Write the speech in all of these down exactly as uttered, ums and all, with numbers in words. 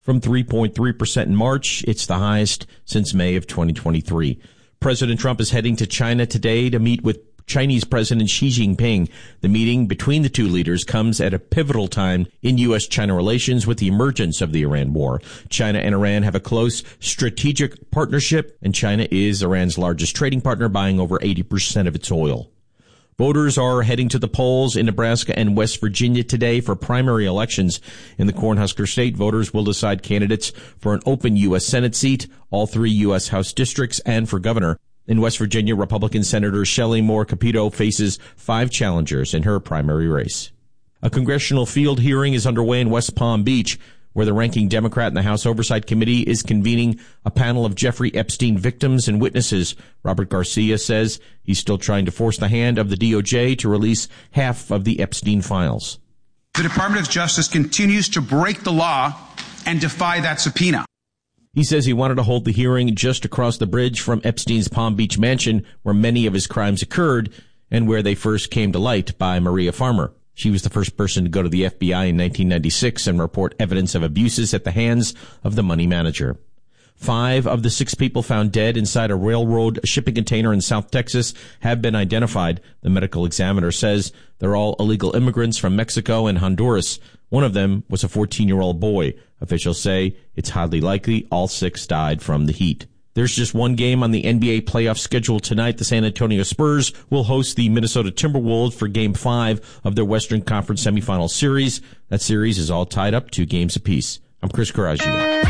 from three point three percent in March. It's the highest since May of twenty twenty-three. President Trump is heading to China today to meet with Chinese President Xi Jinping. The meeting between the two leaders comes at a pivotal time in U S China relations with the emergence of the Iran war. China and Iran have a close strategic partnership, and China is Iran's largest trading partner, buying over eighty percent of its oil. Voters are heading to the polls in Nebraska and West Virginia today for primary elections. In the Cornhusker State, voters will decide candidates for an open U S Senate seat, all three U S House districts, and for governor. In West Virginia, Republican Senator Shelley Moore Capito faces five challengers in her primary race. A congressional field hearing is underway in West Palm Beach, where the ranking Democrat in the House Oversight Committee is convening a panel of Jeffrey Epstein victims and witnesses. Robert Garcia says he's still trying to force the hand of the D O J to release half of the Epstein files. The Department of Justice continues to break the law and defy that subpoena. He says he wanted to hold the hearing just across the bridge from Epstein's Palm Beach mansion, where many of his crimes occurred and where they first came to light by Maria Farmer. She was the first person to go to the F B I in nineteen ninety-six and report evidence of abuses at the hands of the money manager. Five of the six people found dead inside a railroad shipping container in South Texas have been identified. The medical examiner says they're all illegal immigrants from Mexico and Honduras. One of them was a fourteen-year-old boy. Officials say it's highly likely all six died from the heat. There's just one game on the N B A playoff schedule tonight. The San Antonio Spurs will host the Minnesota Timberwolves for Game five of their Western Conference semifinal series. That series is all tied up two games apiece. I'm Chris Coraggio.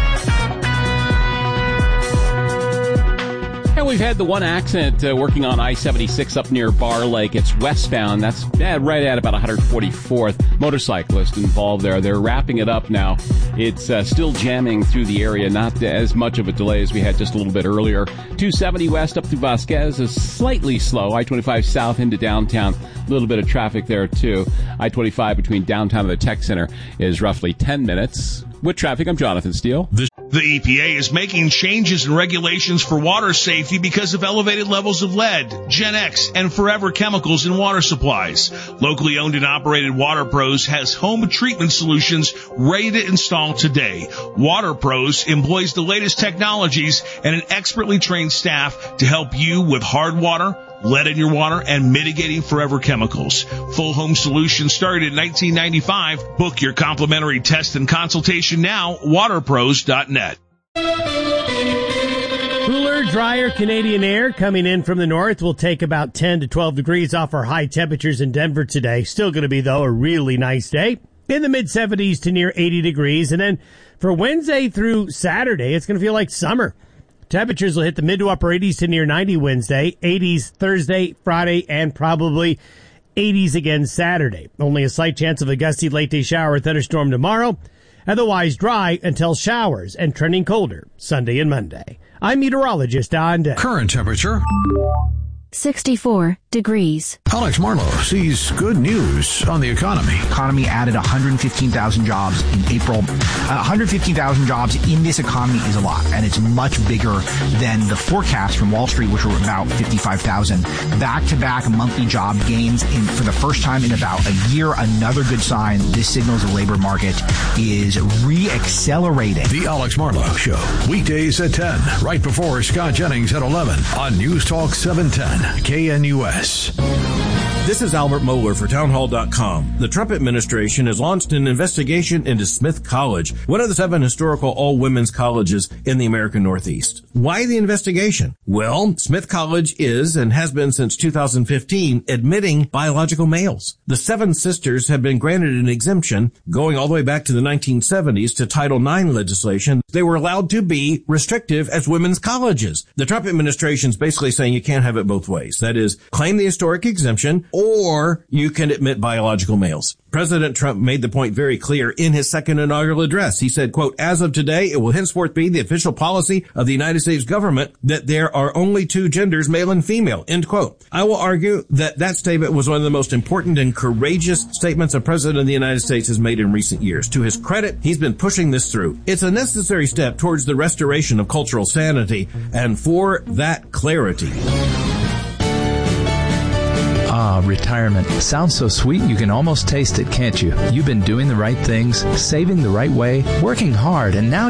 And we've had the one accident uh, working on I seventy-six up near Bar Lake. It's westbound. That's uh, right at about one forty-fourth. Motorcyclist involved there. They're wrapping it up now. It's uh, still jamming through the area. Not as much of a delay as we had just a little bit earlier. two seventy west up to Vasquez is slightly slow. I twenty-five south into downtown. A little bit of traffic there, too. I twenty-five between downtown and the Tech Center is roughly ten minutes. With traffic, I'm Jonathan Steele. The E P A is making changes in regulations for water safety because of elevated levels of lead, Gen X, and forever chemicals in water supplies. Locally owned and operated Water Pros has home treatment solutions ready to install today. Water Pros employs the latest technologies and an expertly trained staff to help you with hard water, lead in your water, and mitigating forever chemicals. Full home solutions started in nineteen ninety-five. Book your complimentary test and consultation now, water pros dot net. Cooler, drier Canadian air coming in from the north will take about ten to twelve degrees off our high temperatures in Denver today. Still going to be, though, a really nice day in the mid seventies to near eighty degrees. And then for Wednesday through Saturday, it's going to feel like summer. Temperatures will hit the mid to upper eighties to near ninety Wednesday, eighties Thursday, Friday, and probably eighties again Saturday. Only a slight chance of a gusty late-day shower or thunderstorm tomorrow. Otherwise dry until showers and trending colder Sunday and Monday. I'm meteorologist Don Day. Current temperature sixty-four degrees. Alex Marlowe sees good news on the economy. Economy added one hundred fifteen thousand jobs in April. Uh, one hundred fifteen thousand jobs in this economy is a lot, and it's much bigger than the forecast from Wall Street, which were about fifty-five thousand. Back-to-back monthly job gains in, for the first time in about a year. Another good sign. This signals the labor market is re-accelerating. The Alex Marlowe Show, weekdays at ten, right before Scott Jennings at eleven on News Talk seven ten. K N U S. This is Albert Mohler for townhall dot com. The Trump administration has launched an investigation into Smith College, one of the seven historical all-women's colleges in the American Northeast. Why the investigation? Well, Smith College is, and has been since two thousand fifteen, admitting biological males. The Seven Sisters have been granted an exemption going all the way back to the nineteen seventies to Title nine legislation. They were allowed to be restrictive as women's colleges. The Trump administration is basically saying you can't have it both ways. That is, claim the historic exemption, or you can admit biological males. President Trump made the point very clear in his second inaugural address. He said, quote, as of today, it will henceforth be the official policy of the United States government that there are only two genders, male and female, end quote. I will argue that that statement was one of the most important and courageous statements a president of the United States has made in recent years. To his credit, he's been pushing this through. It's a necessary step towards the restoration of cultural sanity, and for that clarity, Ah, retirement. Sounds so sweet you can almost taste it, can't you? You've been doing the right things, saving the right way, working hard, and now